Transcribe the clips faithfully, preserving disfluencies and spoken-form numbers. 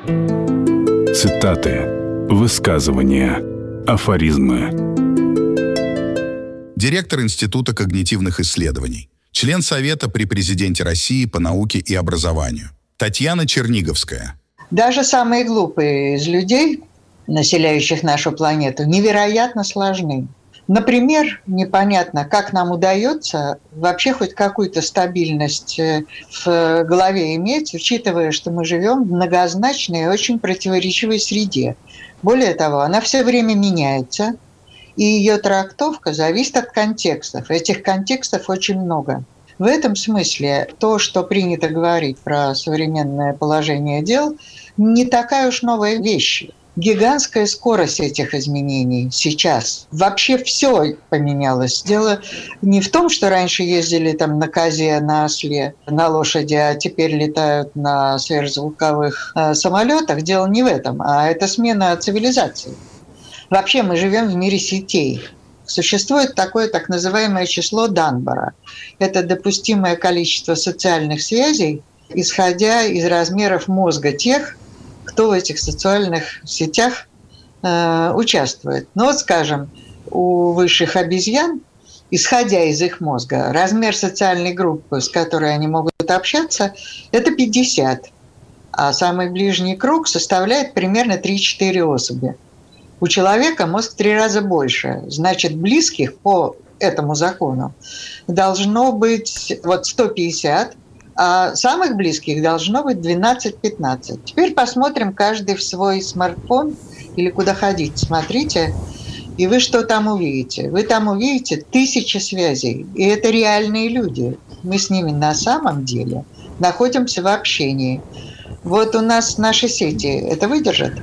Цитаты, высказывания, афоризмы. Директор Института когнитивных исследований, член Совета при Президенте России по науке и образованию Татьяна Черниговская. Даже самые глупые из людей, населяющих нашу планету, невероятно сложны. Например, непонятно, как нам удается вообще хоть какую-то стабильность в голове иметь, учитывая, что мы живем в многозначной и очень противоречивой среде. Более того, она все время меняется, и ее трактовка зависит от контекстов. Этих контекстов очень много. В этом смысле то, что принято говорить про современное положение дел, не такая уж новая вещь. Гигантская скорость этих изменений сейчас. Вообще все поменялось. Дело не в том, что раньше ездили там на козе, на осле, на лошади, а теперь летают на сверхзвуковых э, самолетах. Дело не в этом, а это смена цивилизации. Вообще мы живем в мире сетей. Существует такое так называемое число Данбора. Это допустимое количество социальных связей, исходя из размеров мозга тех, кто в этих социальных сетях э, участвует. Ну вот, скажем, у высших обезьян, исходя из их мозга, размер социальной группы, с которой они могут общаться, это пятьдесят. А самый ближний круг составляет примерно три-четыре особи. У человека мозг в три раза больше. Значит, близких по этому закону должно быть вот сто пятьдесят, а самых близких должно быть двенадцать-пятнадцать. Теперь посмотрим каждый в свой смартфон или куда ходить. Смотрите, и вы что там увидите? Вы там увидите тысячи связей. И это реальные люди. Мы с ними на самом деле находимся в общении. Вот у нас наши сети это выдержат.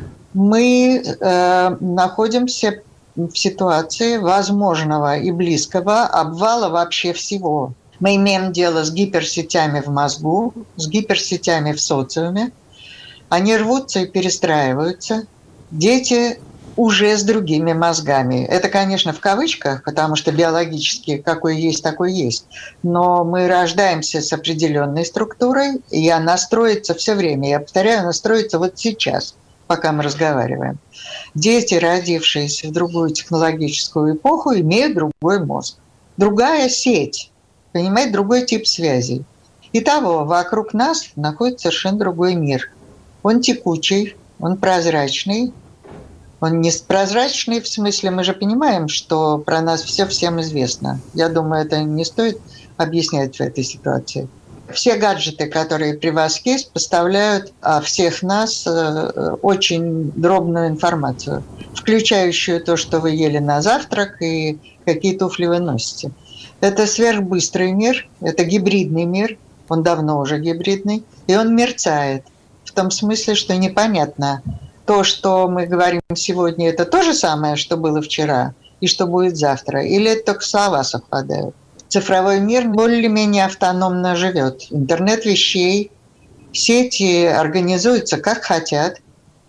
Мы э, находимся в ситуации возможного и близкого обвала вообще всего. Мы имеем дело с гиперсетями в мозгу, с гиперсетями в социуме. Они рвутся и перестраиваются. Дети уже с другими мозгами. Это, конечно, в кавычках, потому что биологически какой есть, такой есть. Но мы рождаемся с определенной структурой, и она строится все время. Я повторяю, она строится вот сейчас, пока мы разговариваем. Дети, родившиеся в другую технологическую эпоху, имеют другой мозг. Другая сеть. Понимаете, другой тип связей. Итого, вокруг нас находится совершенно другой мир. Он текучий, он прозрачный. Он не прозрачный в смысле, мы же понимаем, что про нас все всем известно. Я думаю, это не стоит объяснять в этой ситуации. Все гаджеты, которые при вас есть, поставляют о всех нас очень дробную информацию, включающую то, что вы ели на завтрак и какие туфли вы носите. Это сверхбыстрый мир, это гибридный мир, он давно уже гибридный, и он мерцает. В том смысле, что непонятно, то, что мы говорим сегодня, это то же самое, что было вчера и что будет завтра, или это только слова совпадают. Цифровой мир более-менее автономно живет. Интернет вещей, сети организуются как хотят.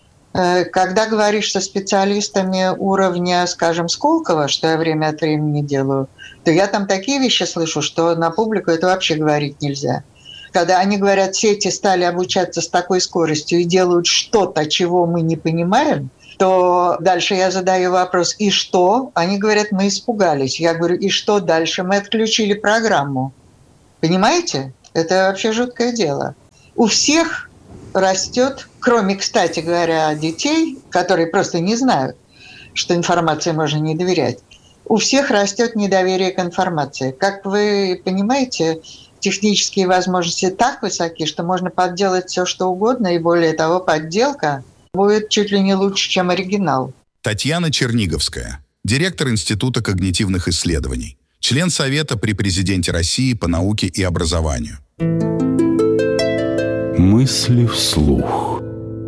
Когда говоришь со специалистами уровня, скажем, Сколково, что я время от времени делаю, то я там такие вещи слышу, что на публику это вообще говорить нельзя. Когда они говорят, сети стали обучаться с такой скоростью и делают что-то, чего мы не понимаем, то дальше я задаю вопрос, и что? Они говорят, мы испугались. Я говорю, и что дальше? Мы отключили программу. Понимаете? Это вообще жуткое дело. У всех растет, кроме, кстати говоря, детей, которые просто не знают, что информации можно не доверять, у всех растет недоверие к информации. Как вы понимаете, технические возможности так высоки, что можно подделать все, что угодно, и более того, подделка будет чуть ли не лучше, чем оригинал. Татьяна Черниговская, директор Института когнитивных исследований, член Совета при Президенте России по науке и образованию. Мысли вслух.